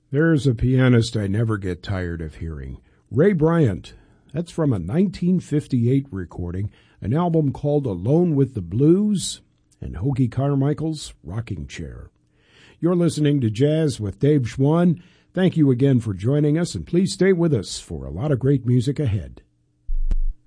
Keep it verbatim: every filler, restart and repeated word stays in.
There's a pianist I never get tired of hearing. Ray Bryant. That's from a nineteen fifty-eight recording, an album called Alone with the Blues, and Hoagy Carmichael's Rocking Chair. You're listening to Jazz with Dave Schwann. Thank you again for joining us, and please stay with us for a lot of great music ahead.